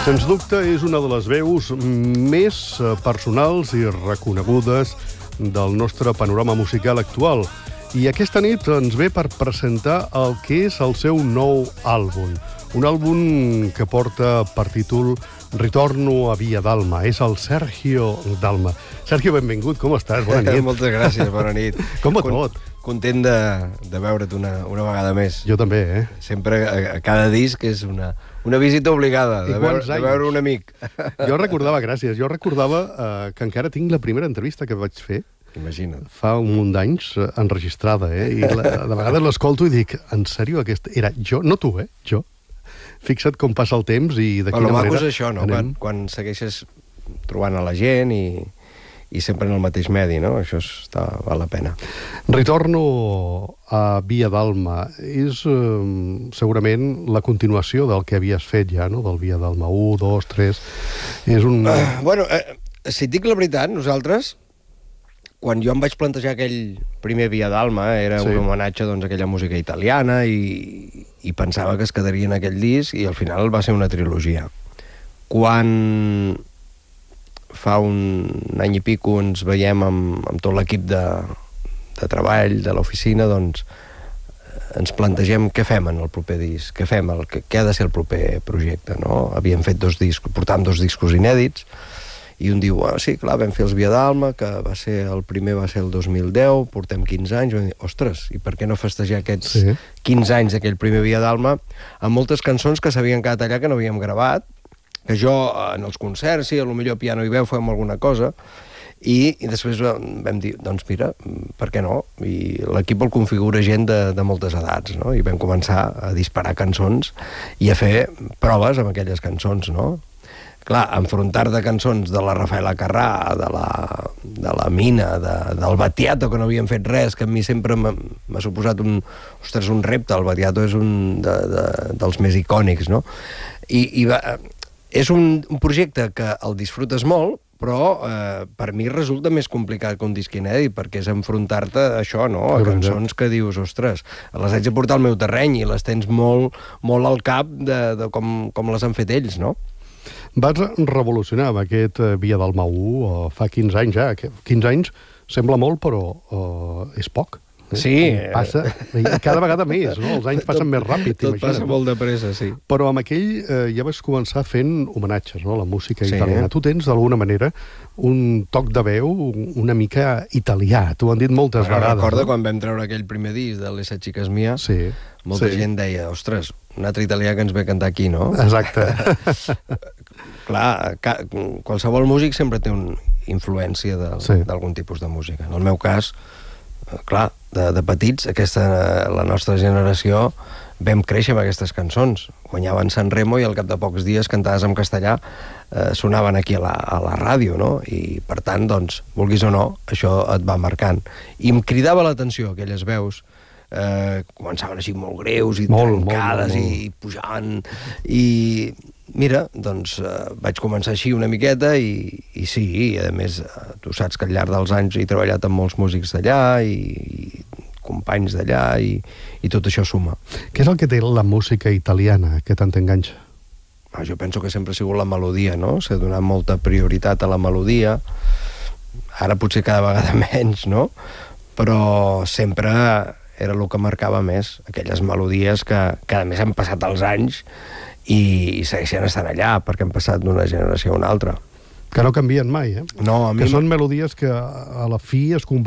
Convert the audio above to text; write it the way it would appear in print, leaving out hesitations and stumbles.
Sens dubte, és una de les veus més personals i reconegudes del nostre panorama musical actual. I aquesta nit ens ve per presentar el que és el seu nou àlbum. Un àlbum que porta per títol Ritorno a Via Dalma. És el Sergio Dalma. Sergio, benvingut, com estàs? Bona nit. Moltes gràcies, bona nit. Com va tot? Content de veure't una vegada més. Jo també, Sempre, a cada disc, és una visita obligada, de veure un amic. Jo recordava que encara tinc la primera entrevista que vaig fer. Imagina't. Fa un munt d'anys, enregistrada, I de vegades l'escolto i dic, en sèrio, aquesta era jo? No tu, jo. Fixa't com passa el temps i de quina manera... El maco és això, no? Quan segueixes trobant a la gent i sempre en el mateix medi, no? Això val la pena. Ritorno a Via Dalma és segurament la continuació del que havies fet ja, no? Del Via Dalma 1, 2, 3... És un... Si et dic la veritat, nosaltres, quan jo em vaig plantejar aquell primer Via Dalma, era un homenatge a aquella música italiana i pensava que es quedaria en aquell disc i al final va ser una trilogia. Quan fa un any i pico ens veiem amb tot l'equip de treball de l'oficina, doncs ens plantegem què fem en el proper disc, què fem, què ha de ser el proper projecte, no? Havíem fet portàvem 2 discos inèdits i un diu, sí, clar, vam fer els Via Dalma, que el primer va ser el 2010, portem 15 anys, vam dir, ostres, i per què no festejar aquests 15 anys d'aquell primer Via Dalma amb moltes cançons que s'havien quedat allà que no havíem gravat, que jo en els concerts, potser piano i veu fem alguna cosa, i després vam dir, doncs mira, per què no? I l'equip el configura gent de moltes edats, no? I vam començar a disparar cançons i a fer proves amb aquelles cançons, no? Clar, enfrontar de cançons de la Rafaela Carrà, de la Mina, del Battiato, que no havíem fet res, que a mi sempre m'ha suposat un repte. El Battiato és un dels més icònics, no? És un projecte que el disfrutes molt, però per mi resulta més complicat que un disc inèdit, perquè és enfrontar-te a això, no? A cançons que dius, ostres, les haig de portar al meu terreny i les tens molt al cap de com les han fet ells, no? Vas revolucionar amb aquest Via Dalma 1 fa 15 anys ja. 15 anys sembla molt, però és poc. Sí. Passa cada vegada més, no? Els anys passen més ràpid, tot passa molt de pressa, sí. Però amb aquell ja vas començar fent homenatges, no? A la música italiana. Tu tens, d'alguna manera, un toc de veu una mica italià. T'ho han dit moltes vegades. Recorda quan vam treure aquell primer disc de Les Chicas Mías, molta gent deia, ostres, un altre italià que ens ve a cantar aquí, no? Exacte. Clar, qualsevol músic sempre té una influència d'algun tipus de música. En el meu cas, clar, de petits, la nostra generació vam créixer amb aquestes cançons. Guanyaven San Remo i al cap de pocs dies cantades en castellà sonaven aquí a la ràdio, no? I per tant, doncs, vulguis o no, això et va marcant. I em cridava l'atenció aquelles veus, començaven així molt greus i trencades i pujaven i mira, doncs vaig començar així una miqueta i sí, a més tu saps que al llarg dels anys he treballat amb molts músics d'allà i companys d'allà i tot això suma. Què és el que té la música italiana que tant t'enganxa? Jo penso que sempre ha sigut la melodia, no? S'ha donat molta prioritat a la melodia, ara potser cada vegada menys, no? Però sempre era el que marcava més, aquelles melodies que a més han passat els anys i segueixen estant allà perquè han passat d'una generació a una altra. Que no canvien mai, No, a mi... Que són melodies que a la fi es converteixen